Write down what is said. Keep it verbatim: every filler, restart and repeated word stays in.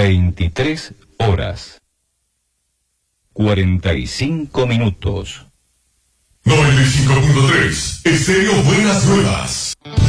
veintitrés horas. cuarenta y cinco minutos. noventa y cinco punto tres Estéreo Buenas Nuevas.